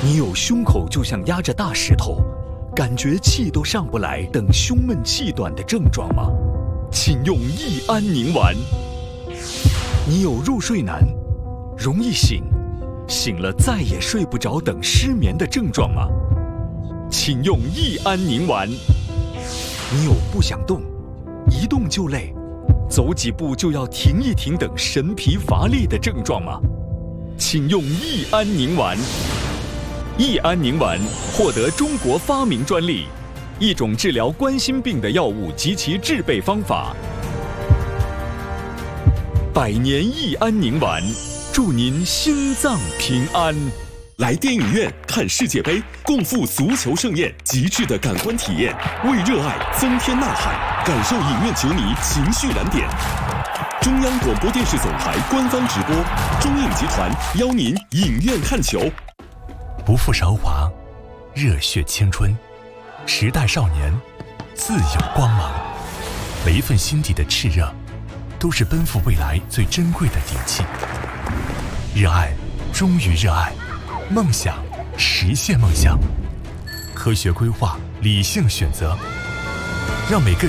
你有胸口就像压着大石头，感觉气都上不来等胸闷气短的症状吗？请用益安宁丸。你有入睡难、容易醒、醒了再也睡不着等失眠的症状吗？请用益安宁丸。你有不想动、一动就累、走几步就要停一停等神疲乏力的症状吗？请用益安宁丸。益安宁丸获得中国发明专利，一种治疗冠心病的药物及其制备方法。百年益安宁丸，祝您心脏平安。 来电影院看世界杯，共赴足球盛宴，极致的感官体验，为热爱增添呐喊，感受影院球迷情绪燃点。中央广播电视总台官方直播，中影集团邀您影院看球。 不负韶华，热血青春，时代少年，自有光芒。每一份心底的炽热，都是奔赴未来最珍贵的底气。热爱，忠于热爱。梦想，实现梦想，科学规划，理性选择，让每个